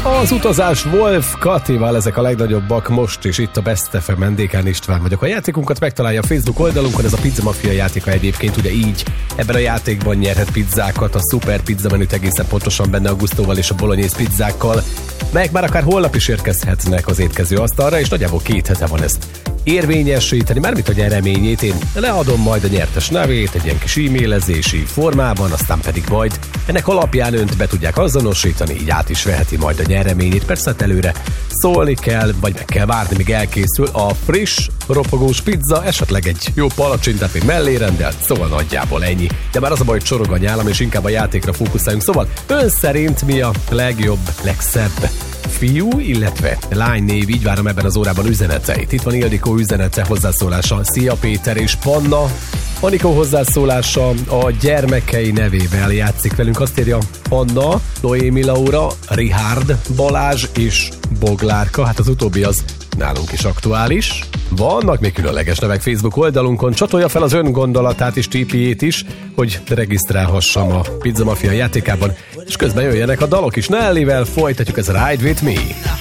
Az utazás Wolf Katival, ezek a legnagyobbak most is itt a Best FM-en. Dékán István vagyok. A játékunkat megtalálja a Facebook oldalunkon, ez a Pizza Mafia játéka egyébként, ugye így. Ebben a játékban nyerhet pizzákat, a szuper pizza menüt egészen pontosan benne a Gustóval és a bolognese pizzákkal, melyek már akár holnap is érkezhetnek az étkező asztalra, és nagyjából 2 hete van ezt érvényesíteni, mármint a nyereményét. Én leadom majd a nyertes nevét egy ilyen kis e-mailezési formában, aztán pedig majd ennek alapján önt be tudják azonosítani, így át is veheti majd a nyereményét. Persze előre szólni kell, vagy meg kell várni, míg elkészül a friss, ropogós pizza, esetleg egy jó palacsintát még mellé rendelt, szóval nagyjából ennyi. De már az a baj, hogy csorog a nyálam, és inkább a játékra fókuszáljunk. Szóval ön szerint mi a legjobb, legszebb fiú, illetve lány név? Így várom ebben az órában üzeneteit. Itt van Ildikó üzenete, hozzászólása. Szia Péter és Panna. Anikó hozzászólása a gyermekei nevével játszik velünk. Azt írja Anna, Noémi Laura, Richard, Balázs és Boglárka. Hát az utóbbi az nálunk is aktuális. Vannak még különleges nevek Facebook oldalunkon. Csatolja fel az ön gondolatát és TP-jét is, hogy regisztrálhassam a Pizza Mafia játékában, és közben jöjjenek a dalok is. Nellyvel folytatjuk, ez a Ride With Me.